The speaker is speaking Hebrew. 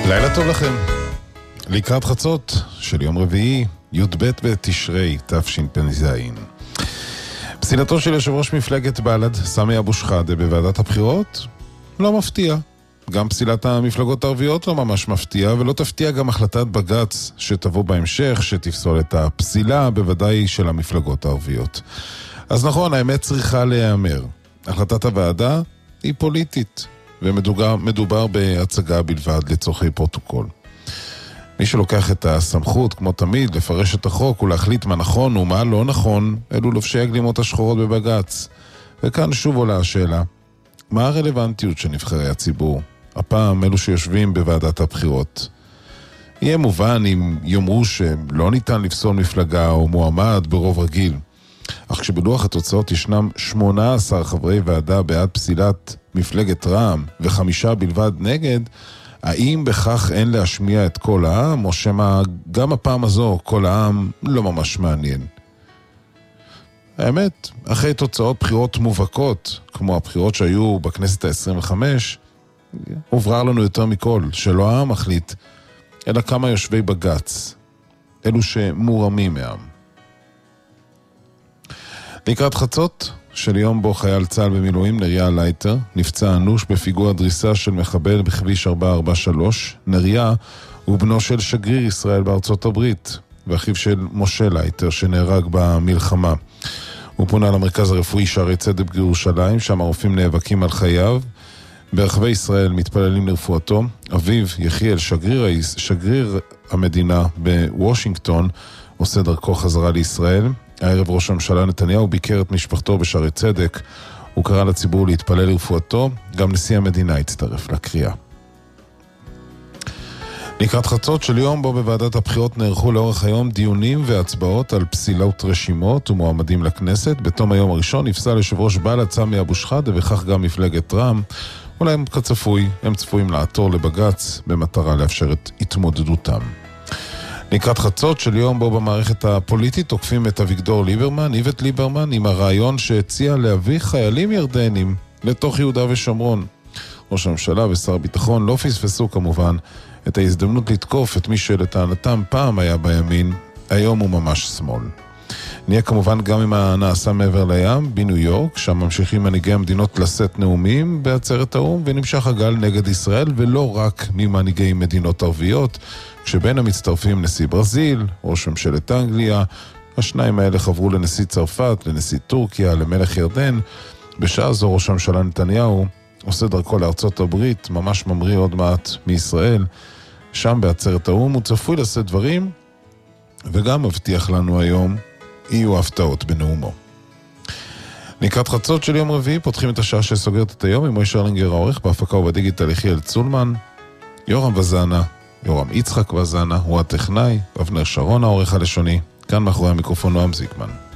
לילה טוב לכם. לקראת חצות של יום רביעי, י"ב בתשרי תשפ"ז. פסילתו של יושב ראש מפלגת בל"ד, סמי אבו שחאדה, בוועדת הבחירות לא מפתיע. גם פסילת המפלגות הערביות לא ממש מפתיע, ולא תפתיע גם החלטת בג"ץ שתבוא בהמשך, שתפסול את הפסילה, בוודאי של המפלגות הערביות. אז נכון, האמת צריכה להיאמר. החלטת הוועדה היא פוליטית, ומדובר בהצגה בלבד לצורכי פרוטוקול. מי שלוקח את הסמכות, כמו תמיד, לפרש את החוק ולהחליט מה נכון ומה לא נכון, אלו לובשי הגלימות השחורות בבג"ץ. וכאן שוב עולה השאלה, מה הרלוונטיות של נבחרי הציבור? הפעם אלו שיושבים בוועדת הבחירות. יהיה מובן אם יאמרו שלא ניתן לפסול מפלגה או מועמד ברוב רגיל. אך כשבלוח התוצאות ישנם 18 חברי ועדה בעד פסילת מפלגת רע"מ ו5 בלבד נגד, האם בכך אין להשמיע את כל העם, או שמה גם הפעם הזו כל העם לא ממש מעניין? האמת, אחרי תוצאות בחירות מובהקות, כמו הבחירות שהיו בכנסת ה-25, הוברר לנו יותר מכל שלא העם מחליט, אלא כמה יושבי בג"ץ, אלו שמורמים מהעם. לקראת חצות של יום בו חייל צה"ל במילואים נריה לייטר נפצע אנוש בפיגוע דריסה של מחבל בכביש 443. נריה הוא בנו של שגריר ישראל בארצות הברית ואחיו של משה לייטר שנהרג במלחמה. הוא פונה למרכז הרפואי שערי צדק בירושלים, שם הרופאים נאבקים על חייו. ברחבי ישראל מתפללים לרפואתו. אביו יחיאל, שגריר המדינה בוושינגטון, עושה דרכו חזרה לישראל. הערב ראש הממשלה נתניהו ביקר את משפחתו בשערי צדק. הוא קרא לציבור להתפלל לרפואתו. גם נשיא המדינה הצטרף לקריאה. לקראת חצות של יום בו בוועדת הבחירות נערכו לאורך היום דיונים והצבעות על פסילות רשימות ומועמדים לכנסת. בתום היום הראשון נפסל יושב ראש בל"ד סמי אבו שחאדה וכך גם מפלגת רע"מ. אולי הם צפויים לעתור לבג"ץ במטרה לאפשר את התמודדותם. לקראת חצות של יום בו במערכת הפוליטית תוקפים את איווט ליברמן עם הרעיון שהציע להביא חיילים ירדנים לתוך יהודה ושומרון. ראש הממשלה ושר הביטחון לא פספסו כמובן את ההזדמנות לתקוף את מי שלטענתם פעם היה בימין, היום הוא ממש שמאל. נהיה כמובן גם עם הנעשה מעבר לים בניו יורק, שם ממשיכים מנהיגי המדינות לשאת נאומים בעצרת האו"ם, ונמשך הגל נגד ישראל ולא רק ממנהיגי מדינות ערביות, כשבין המצטרפים נשיא ברזיל, ראש ממשלת אנגליה, השניים האלה חברו לנשיא צרפת, לנשיא טורקיה, למלך ירדן. בשעה זו ראש הממשלה נתניהו עושה דרכו לארצות הברית, ממש ממריא עוד מעט מישראל, שם בעצרת האו"ם הוא צפוי לשאת דברים, וגם מבטיח לנו היום יהיו הפתעות בנאומו. לקראת חצות של יום רביעי פותחים את השעה שסוגרת את היום עם מוישה ארלינגר העורך, בהפקה ובדיגיטל יחיאל צולמן, יורם יצחק וזנה הוא הטכנאי, אבנר שרון העורך הלשוני, כאן מאחורי המיקרופון נועם זיקמן.